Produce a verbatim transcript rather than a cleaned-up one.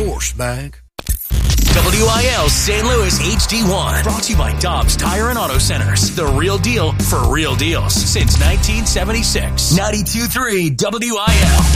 horse bag. W I L Saint Louis H D one. Brought to you by Dobbs Tire and Auto Centers. The real deal for real deals since nineteen seventy-six. ninety-two point three W I L.